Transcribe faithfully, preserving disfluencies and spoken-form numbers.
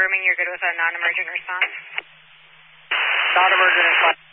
confirming you're good with a non-emergent response. Non-emergent response.